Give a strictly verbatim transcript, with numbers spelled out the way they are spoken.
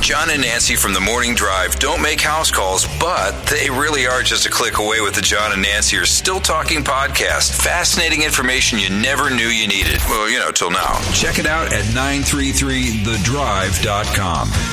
John and Nancy from the Morning Drive don't make house calls, but they really are just a click away with the John and Nancy are Still Talking podcast. Fascinating information you never knew you needed. Well, you know, till now. Check it out at nine three three the drive dot com.